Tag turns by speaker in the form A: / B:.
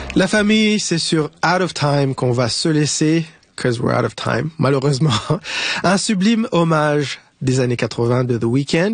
A: La famille, c'est sur Out of Time qu'on va se laisser, cause we're out of time, malheureusement. Un sublime hommage des années 80 de The Weeknd.